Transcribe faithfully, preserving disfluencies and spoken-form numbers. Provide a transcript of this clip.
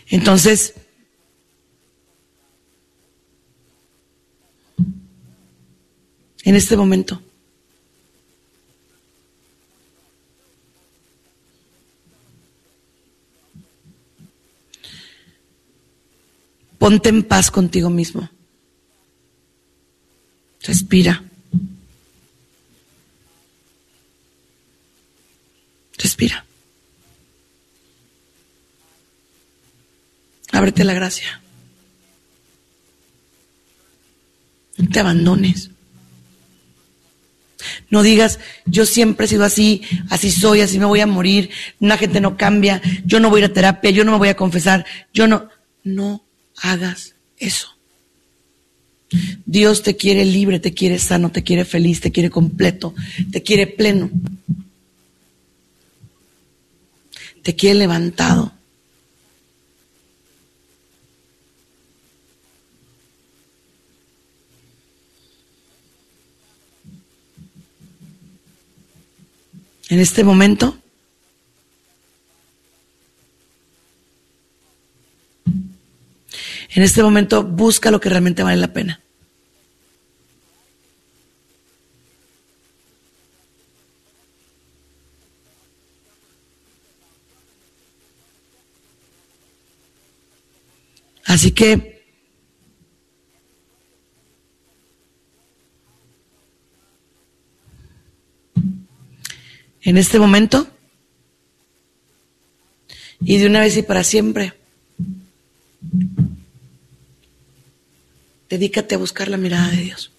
Entonces, en este momento, ponte en paz contigo mismo. Respira. Respira. Ábrete a la gracia. No te abandones. No digas, yo siempre he sido así, así soy, así me voy a morir, la gente no cambia, yo no voy a ir a terapia, yo no me voy a confesar, yo no, no hagas eso. Dios te quiere libre, te quiere sano, te quiere feliz, te quiere completo, te quiere pleno, te quiere levantado. En este momento, en este momento busca lo que realmente vale la pena. Así que en este momento y de una vez y para siempre, dedícate a buscar la mirada de Dios.